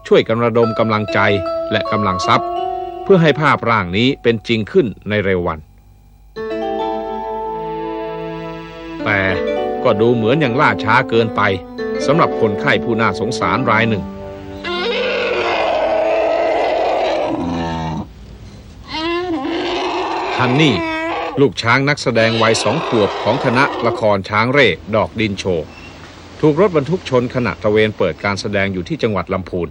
ช่วยกันระดมกำลังใจและกำลังทรัพย์เพื่อให้ภาพร่างนี้เป็นจริงขึ้นในเร็ววันแต่ก็ดูเหมือนยังล่าช้าเกินไปสำหรับคนไข้ผู้น่าสงสารรายหนึ่งฮันนี่ลูกช้างนักแสดงวัย2 ขวบของคณะละครช้างเร่ดอกดินโชว์ถูกรถบรรทุกชนขณะตระเวนเปิดการแสดงอยู่ที่จังหวัดลำพูน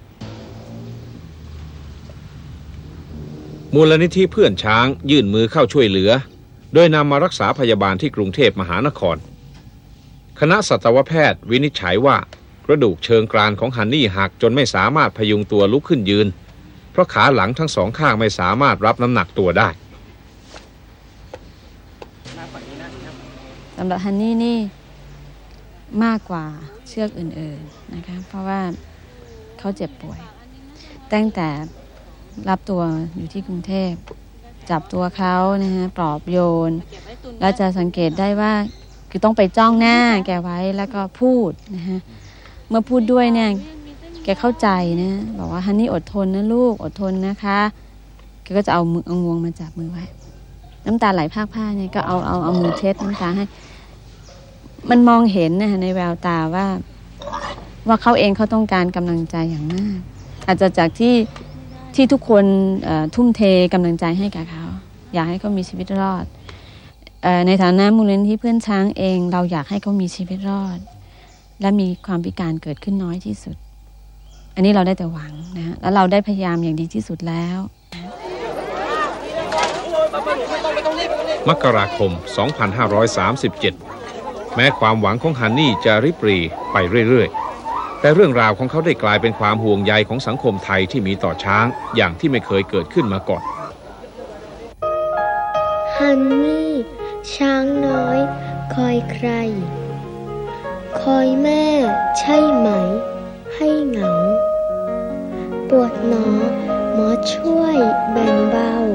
มูลนิธิเพื่อนช้างยื่นมือเข้าช่วยเหลือโดยนำมารักษาพยาบาลที่กรุงเทพมหานครคณะสัตวแพทย์วินิจฉัยว่ากระดูกเชิงกรานของฮันนี่หักจนไม่สามารถพยุงตัวลุกขึ้นยืนเพราะขาหลังทั้ง2 ข้างไม่สามารถรับน้ำหนักตัวได้สำหรับฮันนี่นี่มากกว่าเชือกอื่นๆนะคะเพราะว่าเขาเจ็บป่วยตั้งแต่รับตัวอยู่ที่กรุงเทพจับตัวเขานะฮะปลอบโยนแล้วจะสังเกตได้ว่าคือต้องไปจ้องหน้าแกไว้แล้วก็พูดนะฮะเมื่อพูดด้วยเนี่ยแกเข้าใจนะบอกว่าฮันนี่อดทนนะลูกอดทนนะคะแกก็จะเอางวงมาจับมือไว้น้ำตาไหลพากๆเนี่ยก็เอามือเช็ดน้ำตาให้มันมองเห็นนะในแววตาว่าเขาเองเขาต้องการกำลังใจอย่างมากอาจจะจากที่ทุกคนทุ่มเทกำลังใจให้กับเขาอยากให้เขามีชีวิตรอดในฐานะมูลนิธิเพื่อนช้างเองเราอยากให้เขามีชีวิตรอดและมีความพิการเกิดขึ้นน้อยที่สุดอันนี้เราได้แต่หวังนะแล้วเราได้พยายามอย่างดีที่สุดแล้วมกราคม 2537 แม้ความหวังของฮันนี่จะริบหรี่ไปเรื่อยๆแต่เรื่องราวของเขาได้กลายเป็นความห่วงใยของสังคมไทยที่มีต่อช้างอย่างที่ไม่เคยเกิดขึ้นมาก่อนฮันนี่ช้างน้อยคอยใครคอยแม่ใช่ไหมให้เหงาปวดหนอหมอช่วยแบ่งเบา